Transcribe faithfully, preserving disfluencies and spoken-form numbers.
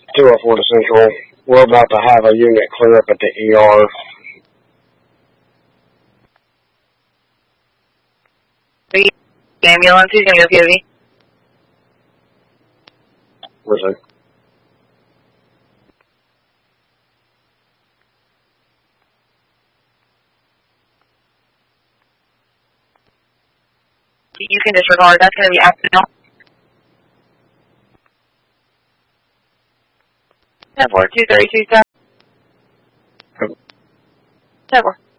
two oh four to Central. We're about to have a unit clear up at the E R. Ambulance, who's going to go P O V? Where's it? You can disregard. That's going to be accidental. ten four, two thirty-two, ten four.